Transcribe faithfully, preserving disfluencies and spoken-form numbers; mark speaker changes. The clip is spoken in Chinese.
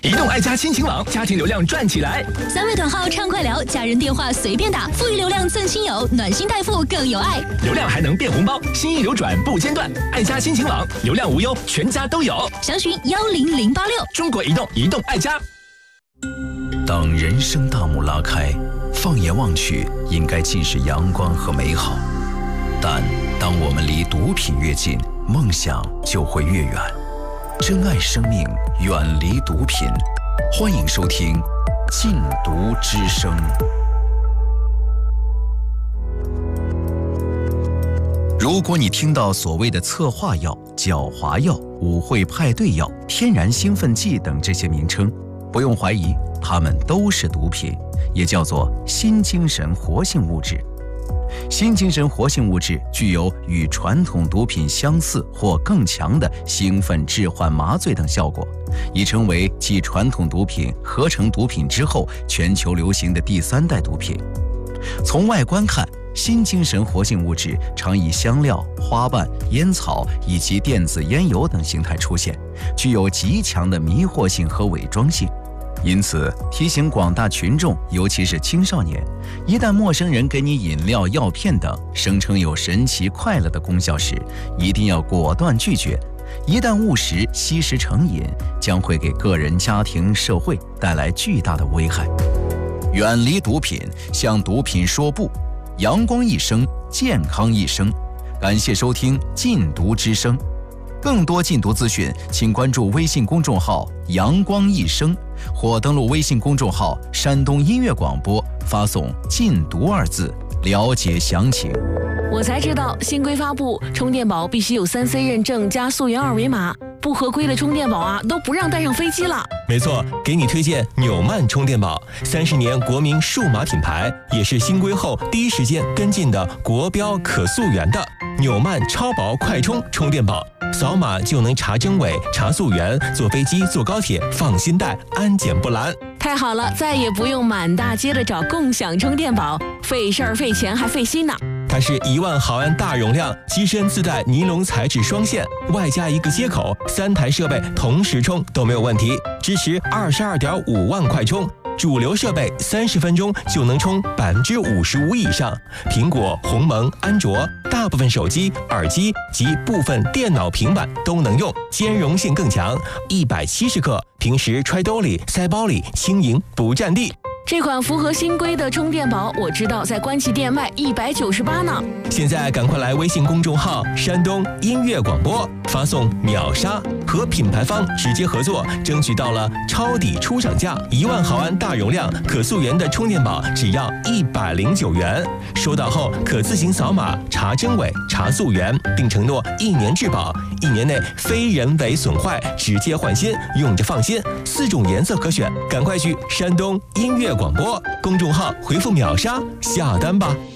Speaker 1: 移动爱家亲情网，家庭流量赚起来！
Speaker 2: 三位短号畅快聊，家人电话随便打，富裕流量赠亲友，暖心代付更有爱。
Speaker 1: 流量还能变红包，心意流转不间断。爱家亲情网，流量无忧，全家都有。
Speaker 2: 详询幺零零八六。
Speaker 1: 中国移动，移动爱家。
Speaker 3: 当人生大幕拉开，放眼望去，应该尽是阳光和美好。但当我们离毒品越近，梦想就会越远。珍爱生命，远离毒品。欢迎收听《禁毒之声》。如果你听到所谓的策划药、狡猾药、舞会派对药、天然兴奋剂等这些名称，不用怀疑，它们都是毒品，也叫做新精神活性物质。新精神活性物质具有与传统毒品相似或更强的兴奋、致幻、麻醉等效果，已成为继传统毒品合成毒品之后全球流行的第三代毒品。从外观看，新精神活性物质常以香料、花瓣、烟草以及电子烟油等形态出现，具有极强的迷惑性和伪装性。因此，提醒广大群众，尤其是青少年，一旦陌生人给你饮料、药片等声称有神奇快乐的功效时，一定要果断拒绝。一旦误食、吸食成瘾，将会给个人、家庭、社会带来巨大的危害。远离毒品，向毒品说不。阳光一生，健康一生。感谢收听《禁毒之声》。更多禁毒资讯，请关注微信公众号“阳光一生”，或登录微信公众号“山东音乐广播”，发送“禁毒”二字，了解详情。
Speaker 4: 我才知道，新规发布，充电宝必须有 三 C 认证加溯源二维码，不合规的充电宝啊，都不让带上飞机了。
Speaker 5: 没错，给你推荐纽曼充电宝，三十年国民数码品牌，也是新规后第一时间跟进的国标可溯源的纽曼超薄快充充电宝。扫码就能查真伪、查溯源，坐飞机、坐高铁放心带，安检不拦。
Speaker 4: 太好了，再也不用满大街的找共享充电宝，费事儿、费钱还费心呢。
Speaker 5: 它是一万毫安大容量，机身自带尼龙材质双线，外加一个接口，三台设备同时充都没有问题，支持二十二点五万快充。主流设备三十分钟就能充百分之五十五以上，苹果、鸿蒙、安卓大部分手机、耳机及部分电脑、平板都能用，兼容性更强。一百七十克，平时揣兜里、塞包里，轻盈不占地。
Speaker 4: 这款符合新规的充电宝，我知道在官旗店卖一百九十八呢。
Speaker 5: 现在赶快来微信公众号“山东音乐广播”，发送秒杀，和品牌方直接合作，争取到了超抵出厂价一万毫安大容量可溯源的充电宝，只要一百零九元。收到后可自行扫码查真伪、查溯源，并承诺一年质保，一年内非人为损坏直接换新，用着放心。四种颜色可选，赶快去山东音乐广播公众号回复秒杀下单吧。